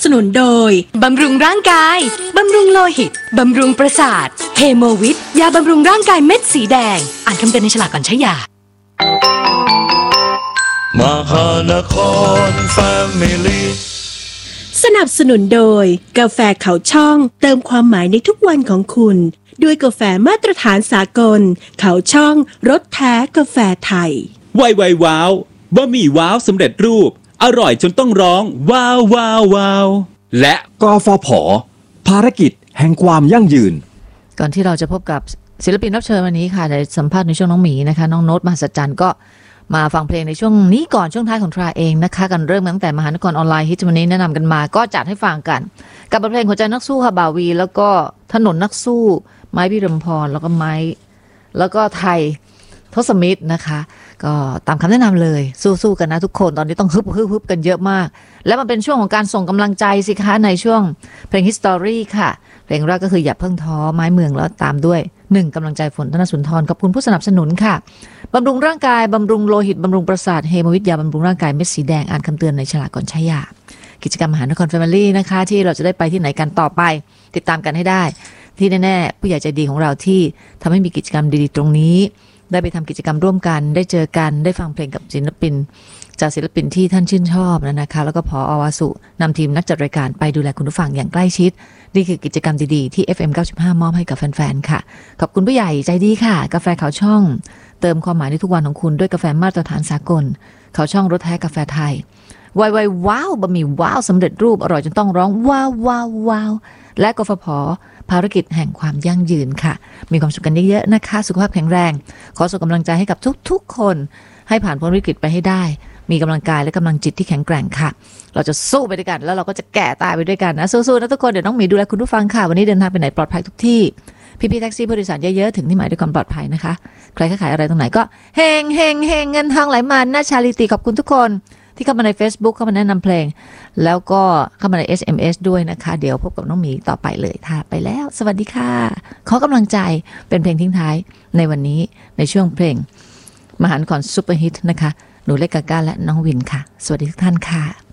นุนโดยบำรุงร่างกายบำรุงโลหิตบำรุงประสาทเฮโมวิทยาบำรุงร่างกายเม็ดสีแดงอ่านคำเตือนในฉลากก่อนใช้ยามหานครแฟมิลี่สนับสนุนโดยกาแฟเขาช่องเติมความหมายในทุกวันของคุณด้วยกาแฟมาตรฐานสากลเขาช่องรสแท้กาแฟไทยไวว้าวบะหมี่ว้าวสำเร็จรูปอร่อยจนต้องร้องว้าวว้าวว้าวและกฟผ.ภารกิจแห่งความยั่งยืนก่อนที่เราจะพบกับศิลปินรับเชิญวันนี้ค่ะในสัมภาษณ์ในช่วงน้องหมีนะคะน้องโน้ตมหัศจรรย์ก็มาฟังเพลงในช่วงนี้ก่อนช่วงท้ายของทราเองนะคะกันเริ่มตั้งแต่มหานครออนไลน์ฮิตวันนี้แนะนำกันมาก็จัดให้ฟังกันกับบทเพลงหัวใจนักสู้ค่ะบ่าวีแล้วก็ถนนนักสู้ไม้พิรมพรแล้วก็ไม้แล้วก็ไทยทศมิตรนะคะก็ตามคำแนะนำเลยสู้ๆกันนะทุกคนตอนนี้ต้องฮึบกันเยอะมากแล้วมันเป็นช่วงของการส่งกำลังใจสิคะในช่วงเพลง History ค่ะเพลงแรกก็คืออย่าเพิ่งท้อไม้เมืองแล้วตามด้วย1กำลังใจฝนธนสุนทรขอบคุณผู้สนับสนุนค่ะบำรุงร่างกายบำรุงโลหิตบำรุงประสาทเฮโมวิทยาบำรุงร่างกายเม็ดสีแดงอ่านคำเตือนในฉลากก่อนใช้ยากิจกรรมมหานครแฟมิลี่นะคะที่เราจะได้ไปที่ไหนกันต่อไปติดตามกันให้ได้ที่แน่ๆผู้ใหญ่ใจดีของเราที่ทำให้มีกิจกรรมดีๆตรงนี้ได้ไปทำกิจกรรมร่วมกันได้เจอกันได้ฟังเพลงกับศิลปินจากศิลปินที่ท่านชื่นชอบนะคะแล้วก็ผอ.วาสุนำทีมนักจัดรายการไปดูแลคุณผู้ฟังอย่างใกล้ชิดนี่คือกิจกรรมดีๆที่ FM 95 มอบให้กับแฟนๆค่ะขอบคุณผู้ใหญ่ใจดีค่ะกาแฟเขาช่องเติมความหมายในทุกวันของคุณด้วยกาแฟมาตรฐานสากลเขาช่องรสแท้กาแฟไทยไวว้าวบะหมี่ว้าวสำเร็จรูปอร่อยจนต้องร้องว้าวว้าวว้าวและกฟผ.ภารกิจแห่งความยั่งยืนค่ะมีความสุขกันเยอะๆนะคะสุขภาพแข็งแรงขอส่งกำลังใจให้กับทุกๆคนให้ผ่านพ้นวิกฤตไปให้ได้มีกำลังกายและกำลังจิตที่แข็งแกร่งค่ะเราจะสู้ไปด้วยกันแล้วเราก็จะแก่ตายไปด้วยกันนะสู้ๆนะทุกคนเดี๋ยวน้องหมีดูแลคุณผู้ฟังค่ะวันนี้เดินทางไปไหนปลอดภัยทุกที่พี่ๆแท็กซี่ผู้โดยสารเยอะๆถึงที่หมายด้วยความปลอดภัยนะคะใครขายอะไรตรงไหนก็เฮงเฮงเฮงเงินทองไหลมาน่าชาลิติขอบคุณทุกคนที่เข้ามาใน Facebook เข้ามาแนะนำเพลงแล้วก็เข้ามาใน SMS ด้วยนะคะเดี๋ยวพบกับน้องหมีต่อไปเลยค่ะไปแล้วสวัสดีค่ะขอกำลังใจเป็นเพลงทิ้งท้ายในวันนี้ในช่วงเพลงมหานครซุปเปอร์ฮิตนะคะหนูเล็กกาก้าและน้องวินค่ะสวัสดีทุกท่านค่ะ